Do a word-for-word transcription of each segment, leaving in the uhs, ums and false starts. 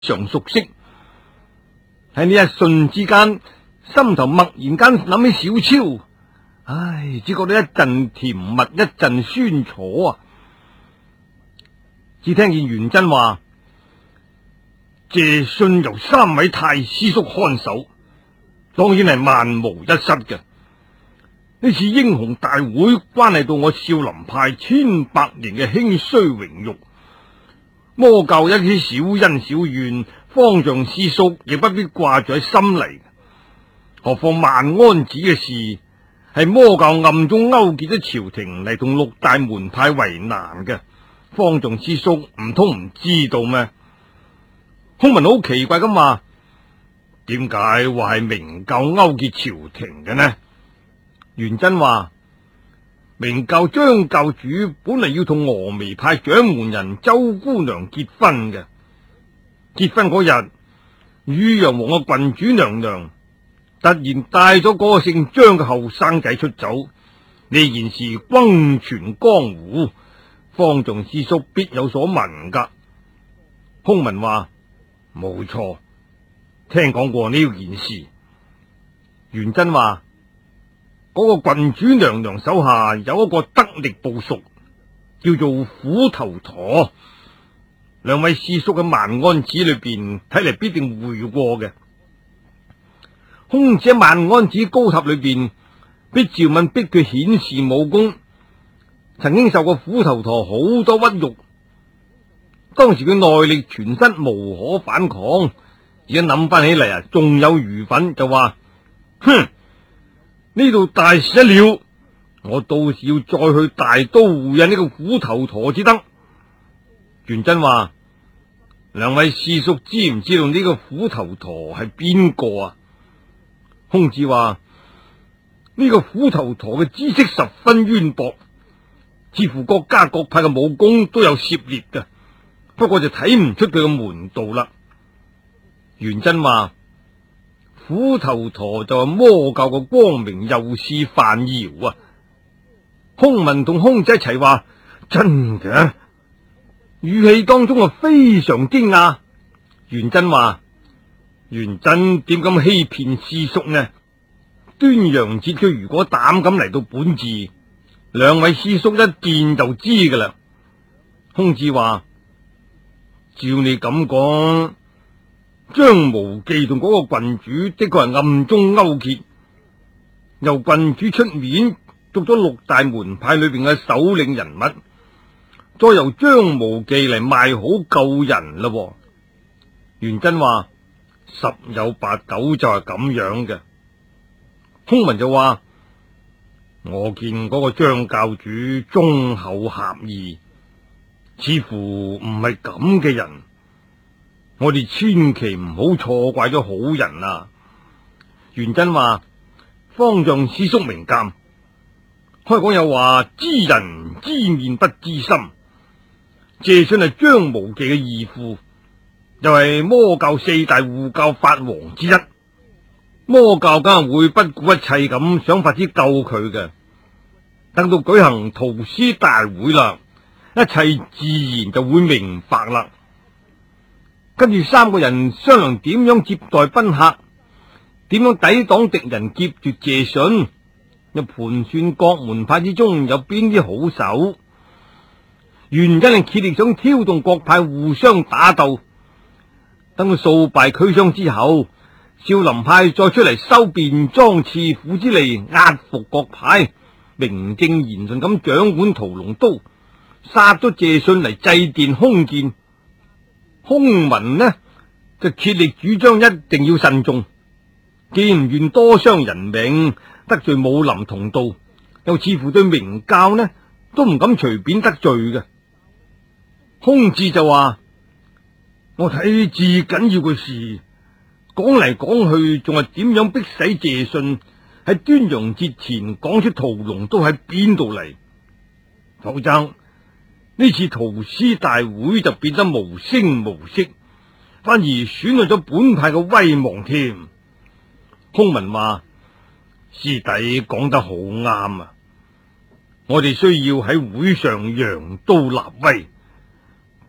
常熟悉。喺呢一瞬之間，心頭默然間諗起小超，唉，只覺得一陣甜蜜，一陣酸楚啊！只聽見元真話：謝遜由三位太師叔看守，當然係萬無一失嘅。呢次英雄大會關係到我少林派千百年嘅興衰榮辱，魔教一啲小恩小怨，方丈師叔亦不必掛住喺心嚟。何況萬安寺嘅事係魔教暗中勾結咗朝廷嚟同六大門派為難嘅，方丈師叔唔通唔知道咩？空文好奇怪咁話：點解話係明教勾結朝廷嘅呢？元真話：明教張教主本嚟要同峨眉派掌門人周姑娘結婚嘅，結婚嗰日，汝陽王嘅郡主娘娘突然帶咗嗰個姓張嘅後生仔出走，呢件事轟傳江湖，方丈師叔必有所聞噶。空文話：冇錯，聽講過呢件事。元真話：嗰個郡主娘娘手下有一個得力部屬，叫做虎頭陀。兩位師叔喺萬安寺裏邊睇嚟必定會過嘅。空姐萬安寺高塔裏邊，俾趙敏逼佢顯示武功，曾經受過虎頭陀好多屈辱。當時佢內力全失，無可反抗。而家諗翻起嚟啊，仲有餘憤，就話：哼！呢度大事一了，我到時要再去大都會引呢個虎頭陀至得。元真話：兩位師叔知唔知道呢個虎頭陀係邊個啊？空智話：呢個虎頭陀嘅知識十分淵博，似乎各家各派嘅武功都有涉獵嘅，不過就睇唔出佢嘅門道啦。元真話：虎頭陀就係魔教嘅光明右師范瑤啊！空文同空姐一齊話：真嘅，語氣當中啊非常驚訝。元真話：元真點敢欺騙師叔呢？端陽節佢如果膽敢嚟到本寺，兩位師叔一見就知噶啦。空智話：照你咁講，張無忌同嗰個郡主的確係暗中勾結，由郡主出面捉咗六大門派裏邊嘅首領人物，再由張無忌嚟賣好救人啦。元真話：十有八九就係咁樣嘅。空文就話：我見嗰個張教主忠厚俠義，似乎唔係咁嘅人。我哋千祈唔好錯怪咗好人啊！元真話：方丈師叔明鑒。開講又話：知人知面不知心。謝遜係張無忌嘅義父，又係魔教四大護教法王之一。魔教梗係會不顧一切咁想法子救佢嘅。等到舉行屠師大會啦，一切自然就會明白啦。跟住三個人商量點樣接待賓客，點樣抵擋敵人劫奪謝遜，又盤算各門派之中有邊啲好手。原因係竭力想挑動各派互相打鬥，等佢數敗俱傷之後，少林派再出嚟收便裝刺虎之利，壓服各派，名正言順咁掌管屠龍刀，殺咗謝遜嚟祭奠空劍。空文呢就竭力主張一定要慎重，既唔願多傷人命，得罪武林同道，又似乎對明教呢都唔敢隨便得罪嘅。空智就話：我睇至緊要嘅事，講嚟講去仲係點樣逼使謝遜喺端陽節前講出屠龍刀喺邊度嚟，否則呢次屠師大會就變得無聲無息，反而損害咗本派嘅威望添。空文話：師弟講得好啱啊！我哋需要喺會上揚刀立威，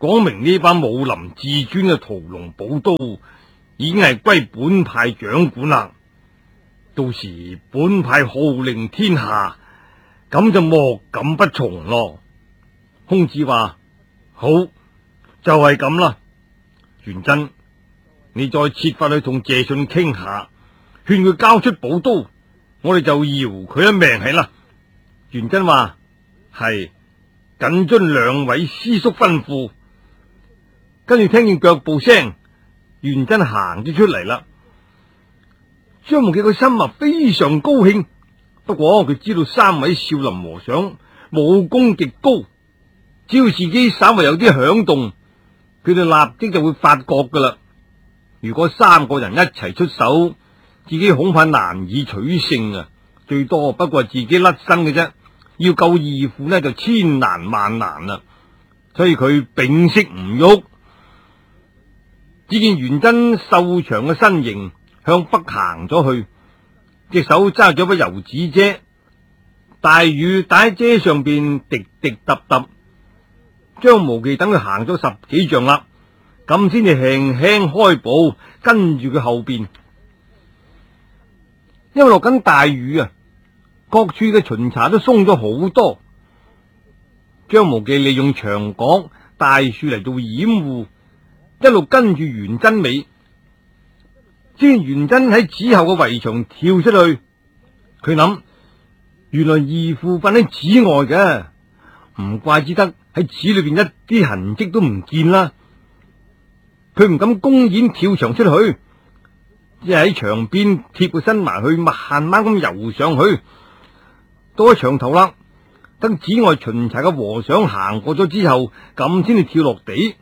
講明呢把武林至尊嘅屠龍寶刀已經係歸本派掌管啦。到時本派號令天下，咁就莫敢不從咯。空子話：好，就係咁啦。元真，你再設法去同謝遜傾下，勸佢交出寶刀，我哋就饒佢一命係啦。元真話：係，謹遵兩位師叔吩咐。跟住聽見腳步聲，元真行咗出嚟啦。張無忌個心啊非常高興，不過佢知道三位少林和尚武功極高，只要自己稍微有啲響動，佢哋立即就會發覺噶啦。如果三個人一齊出手，自己恐怕難以取勝啊！最多不過係自己甩身嘅啫，要救義父呢就千難萬難啦。所以佢屏息唔喐。只見元真瘦長嘅身形向北行咗去，隻手揸咗把油紙遮，大雨打喺遮上邊滴滴答答。張無忌等佢行咗十幾丈啦，咁先至輕輕開步跟住佢後邊。因為落緊大雨啊，各處嘅巡查都鬆咗好多。張無忌利用牆角大樹嚟做掩護，一路跟住元真尾。只見元真喺寺後嘅圍牆跳出去，佢諗原來義父瞓喺寺外嘅，唔怪之得喺寺裏邊一啲痕跡都唔見啦。佢唔敢公然跳牆出去，只係喺牆邊貼個身埋去，慢慢咁游上去。到咗牆頭啦，等寺外巡查嘅和尚行過咗之後，咁先至跳落地。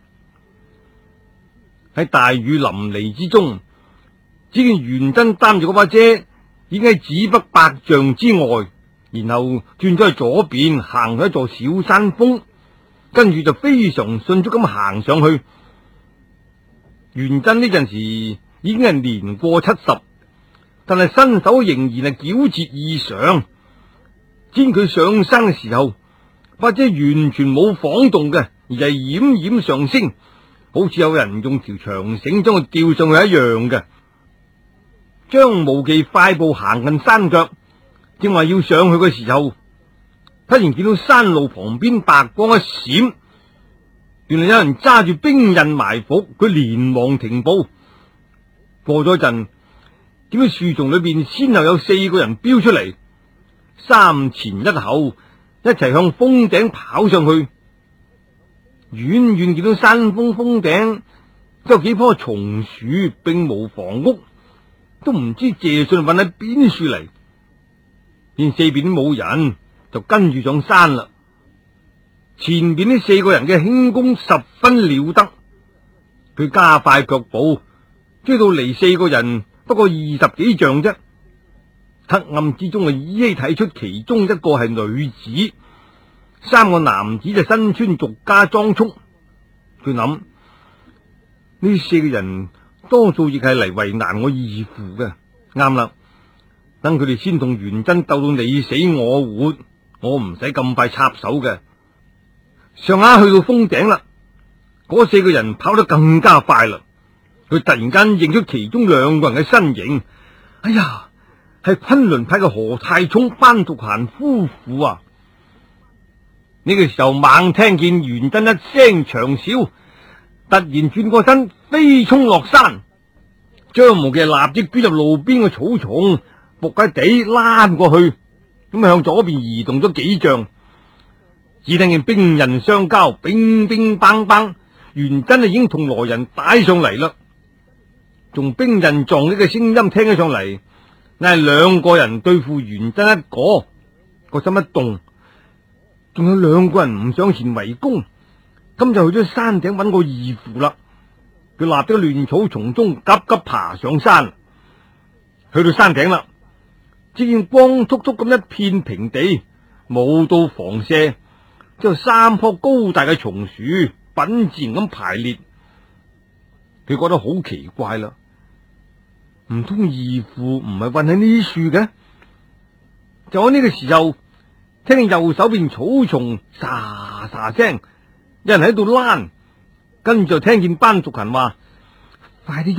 喺大雨淋漓之中，只見元真擔住嗰把遮，已經喺寺北百丈之外，然後轉咗去左邊，行去一座小山峰，跟住就非常迅速咁行上去。元真呢陣時已經係年過七十，但係身手仍然係矯捷異常。只見佢上山嘅時候，把遮完全冇晃動嘅，而係冉冉上升，好似有人用條長繩將佢吊上去一樣嘅。張無忌快步行近山腳，正話要上去嘅時候，突然見到山路旁邊白光一閃，原來有人揸住兵刃埋伏，佢連忙停步。過咗一陣，點解樹叢裏邊先後有四個人飆出嚟，三前一後，一齊向峰頂跑上去。遠遠見到山峰峰頂都有幾棵松樹，並無房屋，都唔知謝遜瞓喺邊樹嚟。見四邊冇人，就跟住上山啦。前邊呢四個人嘅輕功十分了得，佢加快腳步追到離四個人不過二十幾丈啫。黑暗之中啊，依稀睇出其中一個係女子，三個男子就身穿俗家裝束。佢諗呢四個人多數亦係嚟為難我義父嘅，啱啦。等佢哋先同元真鬥到你死我活，我唔使咁快插手嘅。上下去到峰頂啦，嗰四個人跑得更加快啦。佢突然間認出其中兩個人嘅身形，哎呀，係崑崙派嘅何太沖、班獨賢夫婦啊！呢個時候猛聽見元真一聲長嘯，突然轉過身飛衝落山。張無忌立即鑽入路邊嘅草叢，伏喺地躝過去，咁向左邊移動咗幾丈。只聽見兵刃相交，乒乒乓乓，元真已經同來人打上嚟啦。從兵刃撞擊嘅聲音聽起上嚟，乃係兩個人對付元真一個。個心一動，仲有兩個人唔上前圍攻，咁就去咗山頂揾個義父啦。佢立咗亂草叢中急急爬上山，去到山頂啦，只見光禿禿咁一片平地，冇到房舍，只有三棵高大嘅松樹品自然咁排列。佢覺得好奇怪啦，唔通義父唔係瞓喺呢啲樹嘅？就喺呢個時候，聽見右手邊草叢沙沙聲，有人喺度躝， 跟住聽見班族人話：快啲